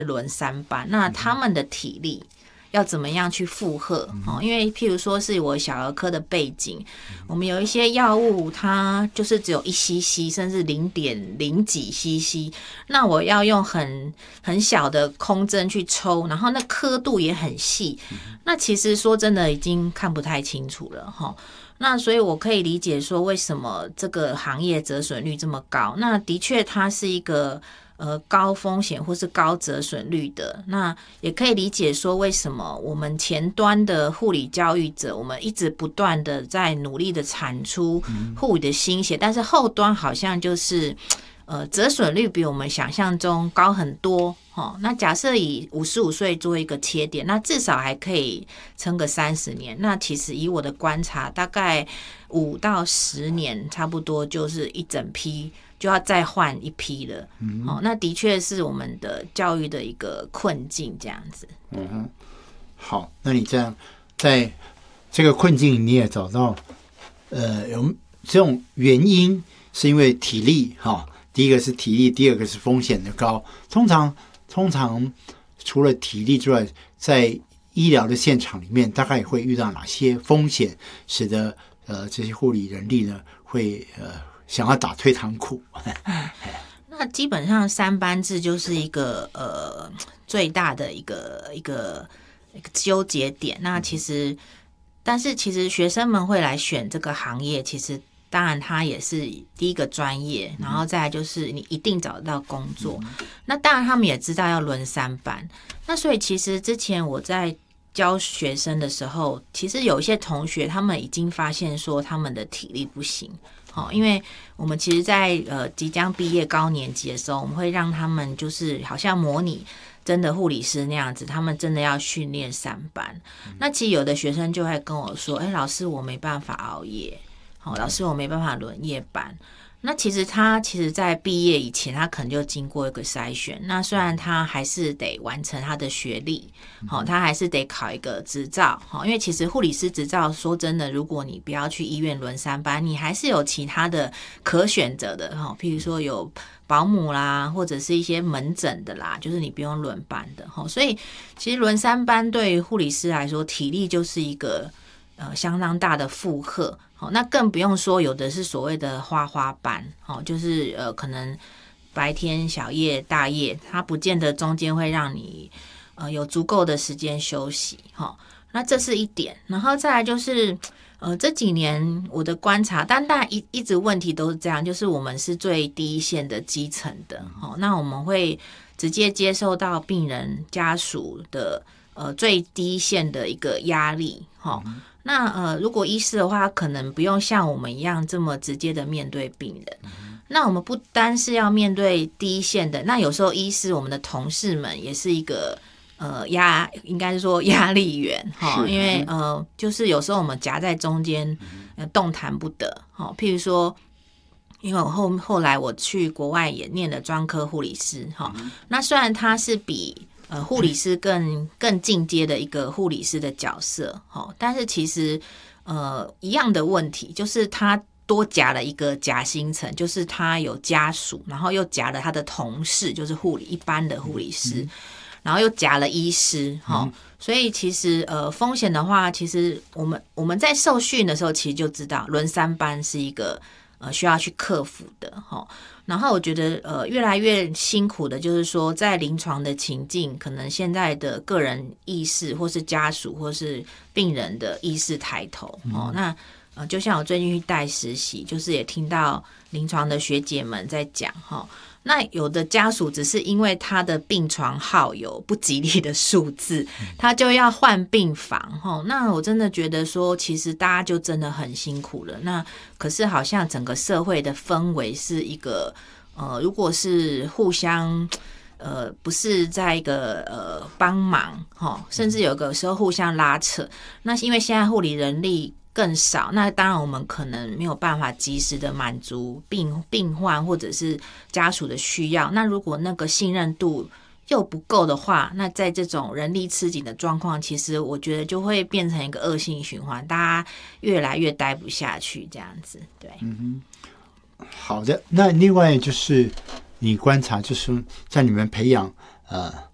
轮3班，那他们的体力要怎么样去负荷？因为譬如说是我小儿科的背景，我们有一些药物它就是只有1cc甚至0.0几 cc， 那我要用很小的空针去抽，然后那刻度也很细，那其实说真的已经看不太清楚了哈。那所以我可以理解说为什么这个行业折损率这么高，那的确它是一个高风险或是高折损率的，那也可以理解说为什么我们前端的护理教育者，我们一直不断的在努力的产出护理的新血，但是后端好像就是折损率比我们想象中高很多。那假设以55岁做一个切点，那至少还可以撑个30年。那其实以我的观察，大概5到10年，差不多就是一整批就要再换一批了。那的确是我们的教育的一个困境，这样子。 好，那你这样在这个困境你也找到有这种原因，是因为体力第一个是体力，第二个是风险的高。通常除了体力之外，在医疗的现场里面，大概会遇到哪些风险，使得这些护理人力呢会想要打退堂鼓？ 那基本上3班制就是一个最大的一个纠结点。那但是其实学生们会来选这个行业，其实当然他也是第一个专业，然后再来就是你一定找得到工作。那当然他们也知道要轮3班，那所以其实之前我在教学生的时候，其实有一些同学他们已经发现说他们的体力不行。因为我们其实在即将毕业高年级的时候，我们会让他们就是好像模拟真的护理师那样子，他们真的要训练3班。那其实有的学生就会跟我说，老师我没办法熬夜，老师我没办法轮夜班。那其实在毕业以前，他可能就经过一个筛选。那虽然他还是得完成他的学历，他还是得考一个执照，因为其实护理师执照说真的，如果你不要去医院轮3班，你还是有其他的可选择的，譬如说有保姆啦，或者是一些门诊的啦，就是你不用轮班的。所以其实轮3班对于护理师来说，体力就是一个相当大的负荷。那更不用说有的是所谓的花班，就是可能白天小夜大夜，它不见得中间会让你有足够的时间休息。那这是一点。然后再来就是这几年我的观察，但当然一直问题都是这样，就是我们是最低线的基层的，那我们会直接接受到病人家属的最低线的一个压力。那如果医师的话，可能不用像我们一样这么直接的面对病人。那我们不单是要面对第一线的，那有时候医师我们的同事们也是一个应该是说压力源。因为就是有时候我们夹在中间动弹不得。譬如说因为我后来我去国外也念了专科护理师。那虽然他是比护理师更进阶的一个护理师的角色，但是其实一样的问题，就是他多夹了一个夹心层，就是他有家属，然后又夹了他的同事，就是一般的护理师，然后又夹了医师。所以其实风险的话，其实我们在受训的时候其实就知道轮3班是一个需要去克服的。然后我觉得越来越辛苦的就是说，在临床的情境，可能现在的个人意识或是家属或是病人的意识抬头。那就像我最近去带实习，就是也听到临床的学姐们在讲。那有的家属只是因为他的病床号有不吉利的数字，他就要换病房。那我真的觉得说，其实大家就真的很辛苦了。那可是好像整个社会的氛围是一个如果是互相不是在一个帮忙，甚至有个时候互相拉扯。那因为现在护理人力更少，那当然我们可能没有办法及时的满足病患或者是家属的需要。那如果那个信任度又不够的话，那在这种人力吃紧的状况，其实我觉得就会变成一个恶性循环，大家越来越待不下去这样子。对， 好的。那另外就是你观察，就是在你们培养